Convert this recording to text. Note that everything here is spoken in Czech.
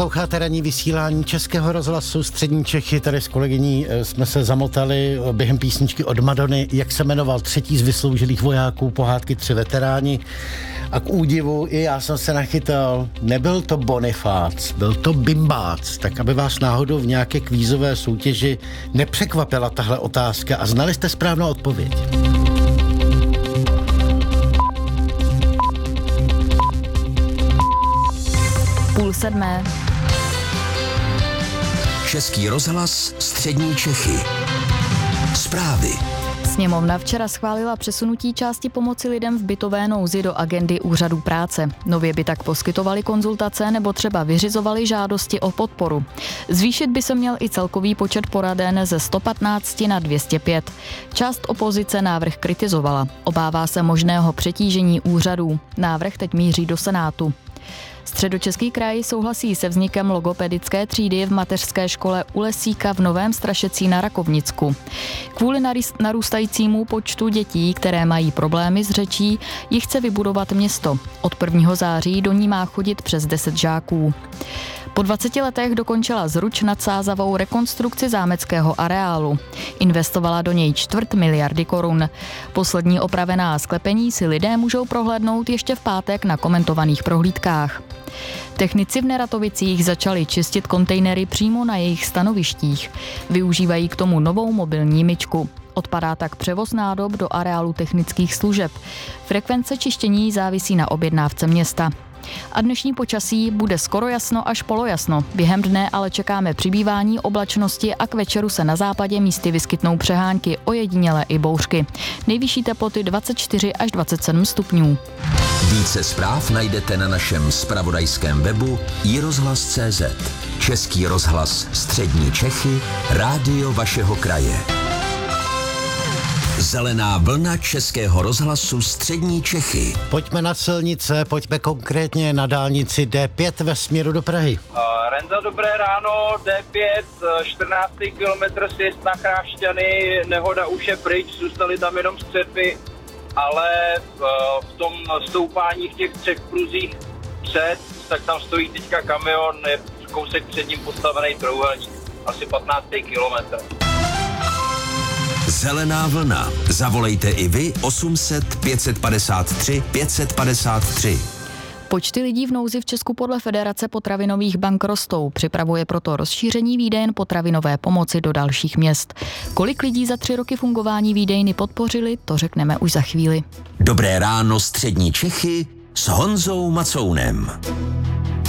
Posloucháte ranní vysílání Českého rozhlasu Střední Čechy. Tady s kolegyní jsme se zamotali během písničky od Madony, jak se jmenoval třetí z vysloužilých vojáků pohádky Tři veteráni. A k údivu i já jsem se nachytal, nebyl to Bonifác, byl to Bimbác. Tak aby vás náhodou v nějaké kvízové soutěži nepřekvapila tahle otázka a znali jste správnou odpověď. Půl sedmé. Český rozhlas Střední Čechy. Zprávy. Sněmovna včera schválila přesunutí části pomoci lidem v bytové nouzi do agendy úřadů práce. Nově by tak poskytovali konzultace nebo třeba vyřizovali žádosti o podporu. Zvýšit by se měl i celkový počet poraden ze 115 na 205. Část opozice návrh kritizovala. Obává se možného přetížení úřadů. Návrh teď míří do Senátu. Středočeský kraj souhlasí se vznikem logopedické třídy v mateřské škole u Lesíka v Novém Strašecí na Rakovnicku. Kvůli narůstajícímu počtu dětí, které mají problémy s řečí, ji chce vybudovat město. Od 1. září do ní má chodit přes 10 žáků. Po 20 letech dokončila Zruč nad Sázavou rekonstrukci zámeckého areálu. Investovala do něj 250 miliardy korun. Poslední opravená sklepení si lidé můžou prohlédnout ještě v pátek na komentovaných prohlídkách. Technici v Neratovicích začali čistit kontejnery přímo na jejich stanovištích. Využívají k tomu novou mobilní myčku. Odpadá tak převoz nádob do areálu technických služeb. Frekvence čištění závisí na objednávce města. A dnešní počasí bude skoro jasno až polojasno. Během dne ale čekáme přibývání oblačnosti a k večeru se na západě místy vyskytnou přehánky, ojedinělé i bouřky. Nejvyšší teploty 24 až 27 stupňů. Více zpráv najdete na našem zpravodajském webu iRozhlas.cz. Český rozhlas Střední Čechy, rádio vašeho kraje. Zelená vlna Českého rozhlasu Střední Čechy. Pojďme na silnice, pojďme konkrétně na dálnici D5 ve směru do Prahy. Renza, dobré ráno, D5, 14. kilometr sjezd na Chrášťany, nehoda už je pryč, zůstaly tam jenom střepy, ale v tom stoupání v těch 3 pruzích před, tak tam stojí teďka kamion, je kousek před ním postavený trojúhelník, asi 15. kilometr. Zelená vlna. Zavolejte i vy 800 553 553. Počty lidí v nouzi v Česku podle Federace potravinových bank rostou. Připravuje proto rozšíření výdejen potravinové pomoci do dalších měst. Kolik lidí za 3 roky fungování výdejny podpořili, to řekneme už za chvíli. Dobré ráno Střední Čechy s Honzou Macounem.